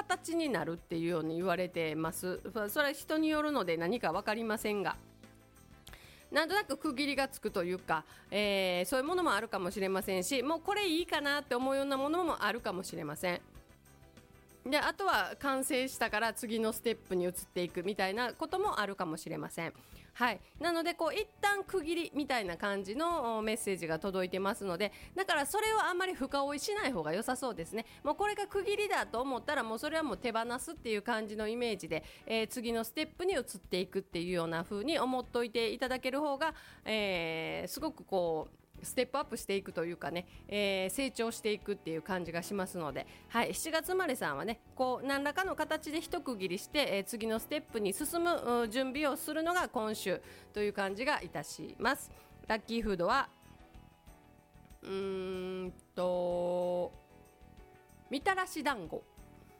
形になるっていうように言われてます。それは人によるので何か分かりませんが、なんとなく区切りがつくというか、そういうものもあるかもしれませんし、もうこれいいかなって思うようなものもあるかもしれません。であとは完成したから次のステップに移っていくみたいなこともあるかもしれません。はい、なので一旦区切りみたいな感じのメッセージが届いてますので、だからそれをあんまり深追いしない方が良さそうですね。もうこれが区切りだと思ったらもうそれはもう手放すっていう感じのイメージで、次のステップに移っていくっていうような風に思っておいていただける方が、すごくステップアップしていくというかね、成長していくっていう感じがしますので、はい、7月生まれさんはね何らかの形で一区切りして、次のステップに進む準備をするのが今週という感じがいたします。ラッキーフードはみたらし団子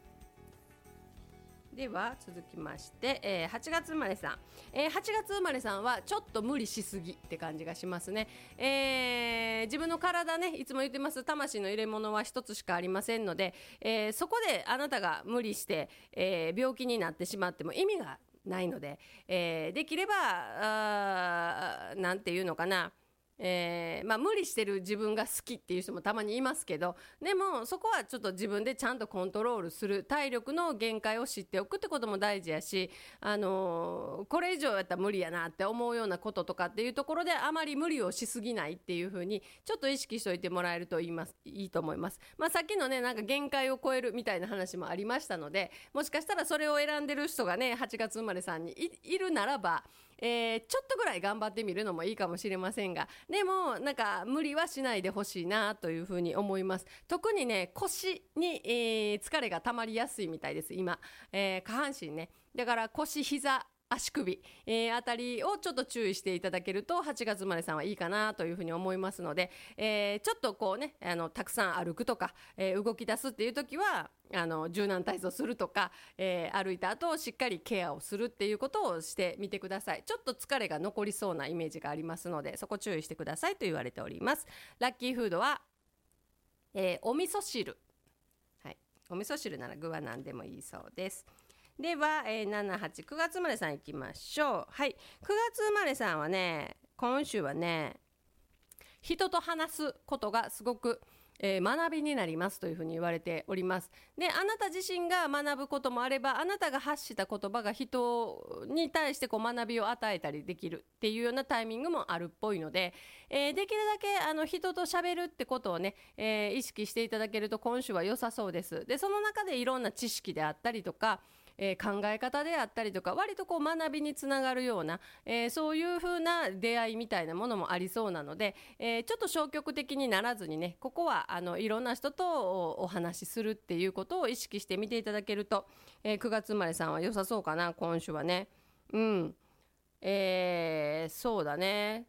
では続きまして、8月生まれさん、8月生まれさんはちょっと無理しすぎって感じがしますね。自分の体ね、いつも言ってます魂の入れ物は一つしかありませんので、そこであなたが無理して、病気になってしまっても意味がないので、できればなんていうのかな、無理してる自分が好きっていう人もたまにいますけど、でもそこはちょっと自分でちゃんとコントロールする、体力の限界を知っておくってことも大事やし、これ以上やったら無理やなって思うようなこととかっていうところであまり無理をしすぎないっていう風にちょっと意識しておいてもらえるといいと思います。さっきのねなんか限界を超えるみたいな話もありましたので、もしかしたらそれを選んでる人がね8月生まれさんに いるならば、ちょっとぐらい頑張ってみるのもいいかもしれませんが、でもなんか無理はしないでほしいなというふうに思います。特にね腰に、疲れが溜まりやすいみたいです今、下半身ね、だから腰、膝、足首、あたりをちょっと注意していただけると8月生まれさんはいいかなというふうに思いますので、ちょっとたくさん歩くとか、動き出すっていう時は柔軟体操するとか、歩いた後しっかりケアをするっていうことをしてみてください。ちょっと疲れが残りそうなイメージがありますのでそこ注意してくださいと言われております。ラッキーフードは、お味噌汁、はい、お味噌汁なら具は何でもいいそうです。では、7、8、9月生まれさんいきましょう。はい、9月生まれさんはね今週はね人と話すことがすごく学びになりますというふうに言われております。であなた自身が学ぶこともあれば、あなたが発した言葉が人に対して学びを与えたりできるっていうようなタイミングもあるっぽいので、できるだけ人と喋るってことをね、意識していただけると今週は良さそうです。でその中でいろんな知識であったりとか、考え方であったりとか割と学びにつながるような、そういう風な出会いみたいなものもありそうなので、ちょっと消極的にならずにね、ここはいろんな人とお話しするっていうことを意識してみていただけると、9月生まれさんは良さそうかな今週はね。そうだね、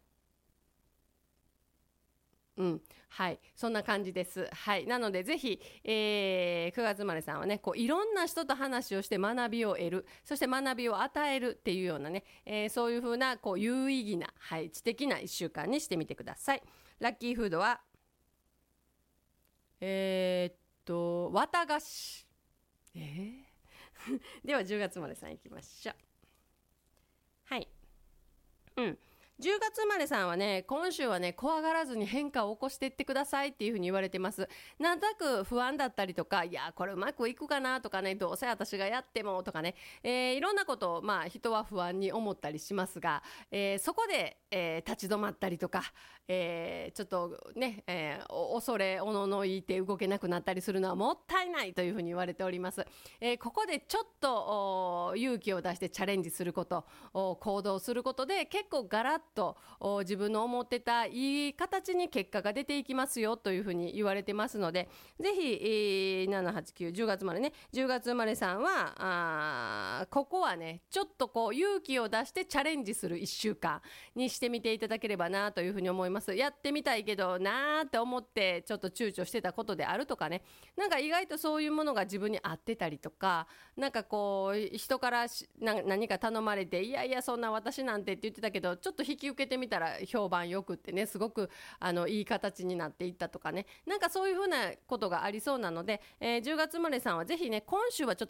はい、そんな感じです。はい、なのでぜひ、9月生まれさんはねいろんな人と話をして学びを得る、そして学びを与えるっていうようなね、そういう風な有意義な、はい、知的な1週間にしてみてください。ラッキーフードは綿菓子、では10月生まれさんいきましょう。はい、10月生まれさんはね今週はね怖がらずに変化を起こしていってくださいっていうふうに言われてます。なんとなく不安だったりとか、いやこれうまくいくかなとかね、どうせ私がやってもとかね、いろんなことを人は不安に思ったりしますが、そこで、立ち止まったりとか、ちょっとね、恐れおののいて動けなくなったりするのはもったいないというふうに言われております。ここでちょっと勇気を出してチャレンジすること、行動することで結構ガラッと自分の思ってたいい形に結果が出ていきますよというふうに言われてますので、ぜひ、7、8、9、10月生まれね、10月生まれさんはここはねちょっと勇気を出してチャレンジする1週間にしてみていただければなというふうに思います。やってみたいけどなーって思ってちょっと躊躇してたことであるとかね、なんか意外とそういうものが自分に合ってたりとか、なんか人から何か頼まれて、いやいやそんな私なんてって言ってたけどちょっと引き受けてみたら評判よくってね、すごくいい形になっていったとかね、なんかそういうふうなことがありそうなので、10月生まれさんはぜひね今週はちょっと